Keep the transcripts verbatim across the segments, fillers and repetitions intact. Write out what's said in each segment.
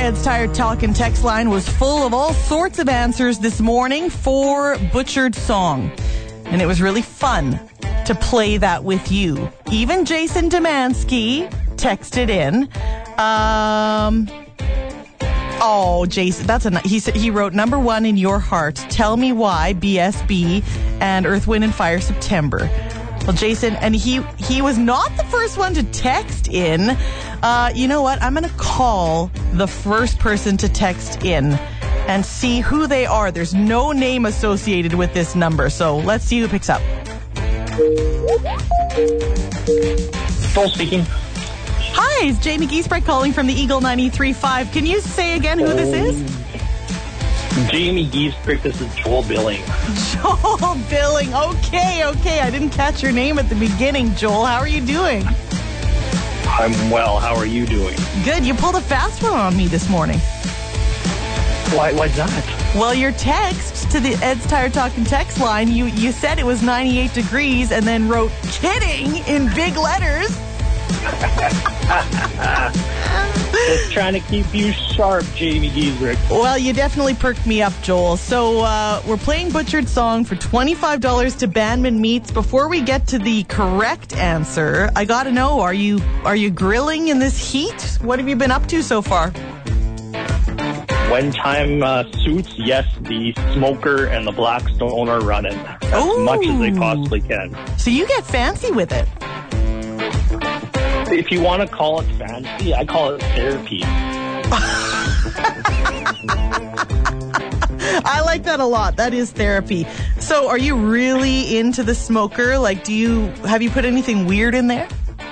Ed's Tire Talk and Text line was full of all sorts of answers this morning for Butchered Song. And it was really fun to play that with you. Even Jason Demansky texted in. Um, oh, Jason, that's a he said he wrote number one in your heart. Tell me why B S B and Earth, Wind and Fire September. Well, Jason, and he he was not the first one to text in. Uh, you know what? I'm going to call the first person to text in and see who they are. There's no name associated with this number, so let's see who picks up. Joel speaking. Hi, it's Jamie Giesbrecht calling from the Eagle ninety-three point five. Can you say again who oh. this is? Jamie Giesbrecht, this is Joel Billing. Joel Billing. Okay, okay. I didn't catch your name at the beginning, Joel. How are you doing? I'm well. How are you doing? Good. You pulled a fast one on me this morning. Why, why's that? Well, your text to the Ed's Tire Talk and Text line, you, you said it was ninety-eight degrees and then wrote kidding in big letters. Just trying to keep you sharp, Jamie Giesbrecht. Well, you definitely perked me up, Joel. So uh, we're playing Butchered Song for twenty-five dollars to Bandman Meats. Before we get to the correct answer, I got to know, are you are you grilling in this heat? What have you been up to so far? When time uh, suits, yes, the smoker and the Blackstone are running as Ooh. much as they possibly can. So you get fancy with it. If you want to call it fancy, I call it therapy. I like that a lot. That is therapy. So are you really into the smoker? Like, do you, have you put anything weird in there?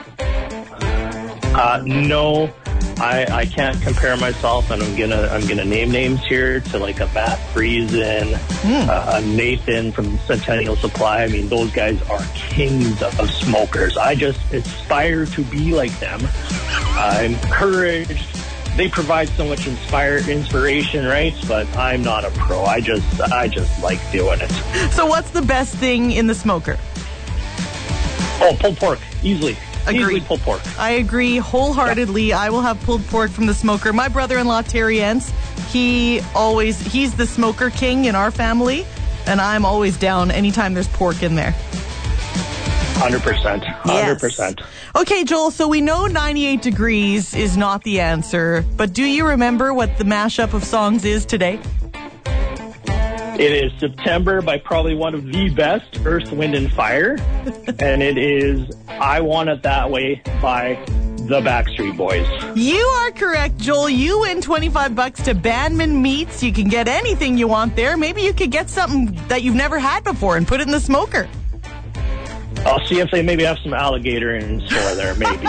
Uh, no, I, I can't compare myself, and I'm gonna I'm gonna name names here to like a Matt Friesen, mm. uh, a Nathan from Centennial Supply. I mean, those guys are kings of, of smokers. I just aspire to be like them. I'm encouraged. They provide so much inspire inspiration, right? But I'm not a pro. I just I just like doing it. So what's the best thing in the smoker? Oh, pulled pork, easily. Agree. Pulled pork. I agree wholeheartedly. Yeah. I will have pulled pork from the smoker. My brother-in-law, Terry Entz, he always, he's the smoker king in our family, and I'm always down anytime there's pork in there. one hundred percent. one hundred percent. Yes. Okay, Joel, so we know ninety-eight degrees is not the answer, but do you remember what the mashup of songs is today? It is September by probably one of the best, Earth, Wind and Fire. And it is I Want It That Way by the Backstreet Boys. You are correct, Joel. You win twenty-five bucks to Bandman Meats. You can get anything you want there. Maybe you could get something that you've never had before and put it in the smoker. I'll see if they maybe have some alligator in store there, maybe.